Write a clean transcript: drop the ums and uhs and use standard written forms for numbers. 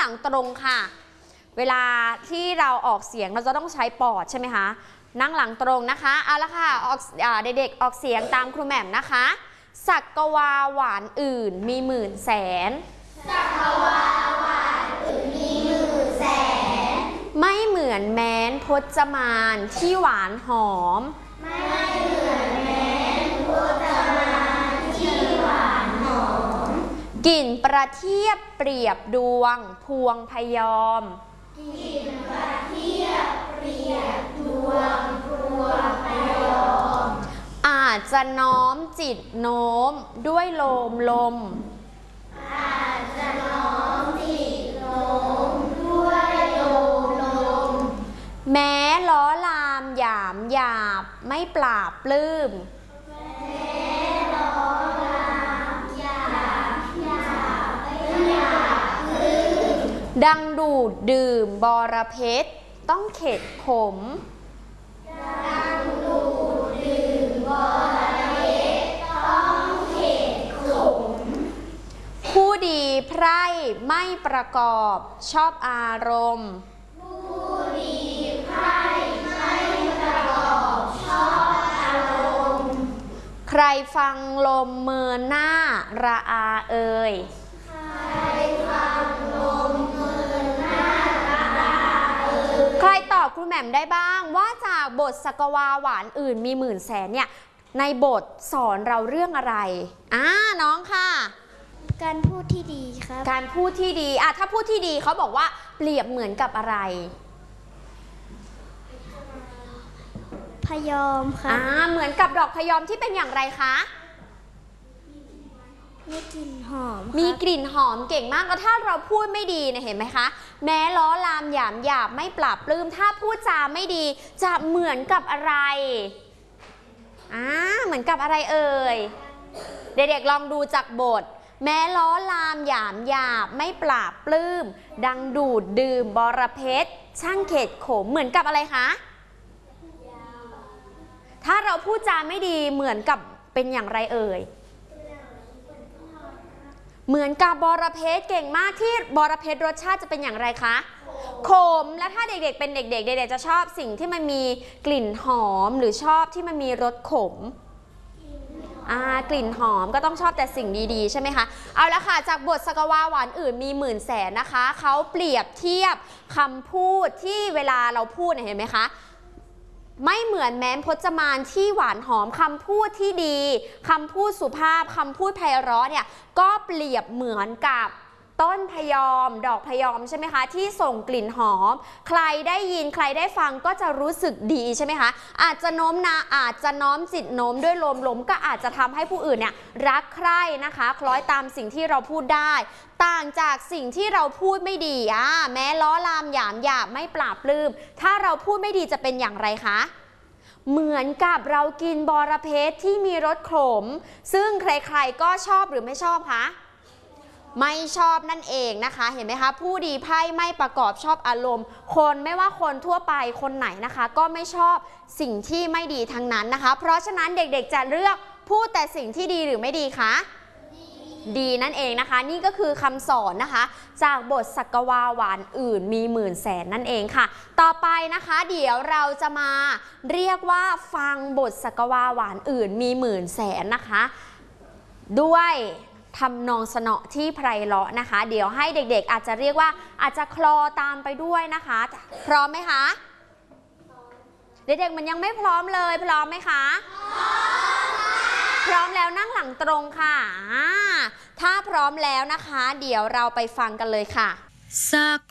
หลังตรงค่ะเวลาที่เราออกเสียงเราจะต้องใช้ปอดใช่ไหมคะนั่งหลังตรงนะคะเอาละค่ะเด็กๆออกเสียงตามครูแหม่มนะคะสักกวาหวานอื่นมีหมื่นแสนสักกวาหวานอื่นมีหมื่นแสนไม่เหมือนแม้นพจมานที่หวานหอมไม่เหมือนแม้นพจมานที่หวานหอมกลิ่นประเทียบเปรียบดวงพวงพยอมกลิ่นประเทียบเปรียบดวงพวงพยอมอาจจะน้อมจิตโน้มด้วยโลมลมอาจจะน้อมจิตโน้มด้วยโลมลมแม้ล้อลามหยามหยาบไม่ปราบปลื้มแม้ล้อลามหยาบหยาบไม่ปราบปลื้มดังดูดดื่มบรเพชรต้องเข็ดขมดังดูดดื่มบรเพชรต้องเข็ดขมผู้ดีไพร่ไม่ประกอบชอบอารมณ์ผู้ดีไพร่ไม่ประกอบชอบอารมณ์ใครฟังลมเมินหน้าระอาเอ่ยใครฟังลมเมินหน้าระอาเอ่ยใครตอบครูแหม่มได้บ้างว่าจากบทสักวาหวานอื่นมีหมื่นแสนเนี่ยในบทสอนเราเรื่องอะไรน้องค่ะการพูดที่ดีครับการพูดที่ดีถ้าพูดที่ดีเขาบอกว่าเปรียบเหมือนกับอะไรพยอมครับเหมือนกับดอกพยอมที่เป็นอย่างไรคะมีกลิ่นหอมมีกลิ่นหอมเก่งมากแล้วถ้าเราพูดไม่ดีเนี่ยเห็นไหมคะแม้ล้อลามหยามหยาบไม่ปราบปลื้มถ้าพูดจาไม่ดีจะเหมือนกับอะไรเหมือนกับอะไรเอ่ยเด็กๆลองดูจากบทแม้ล้อลามหยามหยาบไม่ปราบปลื้มดังดูดดื่มบรเพชรช่างเข็ดขมเหมือนกับอะไรคะถ้าเราพูดจาไม่ดีเหมือนกับเป็นอย่างไรเอ่ยเหมือนกับบรเพชรเก่งมากที่บรเพชรรสชาติจะเป็นอย่างไรคะขมและถ้าเด็กๆเป็นเด็กๆจะชอบสิ่งที่มันมีกลิ่นหอมหรือชอบที่มันมีรสขมกลิ่นหอมก็ต้องชอบแต่สิ่งดีๆใช่ไหมคะเอาละค่ะจากบทสักวาหวานอื่นมีหมื่นแสนนะคะเขาเปรียบเทียบคำพูดที่เวลาเราพูดเห็นไหมคะไม่เหมือนแม้นพจมานที่หวานหอมคำพูดที่ดีคำพูดสุภาพคำพูดไพเราะเนี่ยก็เปรียบเหมือนกับต้นพยอมดอกพยอมใช่ไหมคะที่ส่งกลิ่นหอมใครได้ยินใครได้ฟังก็จะรู้สึกดีใช่ไหมคะอาจจะน้อมจิตโน้มด้วยลมก็อาจจะทำให้ผู้อื่นเนี่ยรักใคร่นะคะคล้อยตามสิ่งที่เราพูดได้ต่างจากสิ่งที่เราพูดไม่ดีแม้ล้อลามหยามหยาบไม่ปราบปลื้มถ้าเราพูดไม่ดีจะเป็นอย่างไรคะเหมือนกับเรากินบรเพชรที่มีรสขมซึ่งใครๆก็ชอบหรือไม่ชอบคะไม่ชอบนั่นเองนะคะเห็นไหมคะผู้ดีไพ่ไม่ประกอบชอบอารมณ์คนไม่ว่าคนทั่วไปคนไหนนะคะก็ไม่ชอบสิ่งที่ไม่ดีทั้งนั้นนะคะเพราะฉะนั้นเด็กๆจะเลือกพูดแต่สิ่งที่ดีหรือไม่ดีคะดีนั่นเองนะคะนี่ก็คือคำสอนนะคะจากบทสักวาหวานอื่นมีหมื่นแสนนั่นเองค่ะต่อไปนะคะเดี๋ยวเราจะมาเรียกว่าฟังบทสักวาหวานอื่นมีหมื่นแสนนะคะด้วยทำนองสนอที่ไพเราะนะคะเดี๋ยวให้เด็กๆอาจจะเรียกว่าอาจจะคลอตามไปด้วยนะคะพร้อมไหมคะเด็กๆมันยังไม่พร้อมเลยพร้อมไหมคะพร้อมแล้วนั่งหลังตรงค่ะถ้าพร้อมแล้วนะคะเดี๋ยวเราไปฟังกันเลยค่ะสัก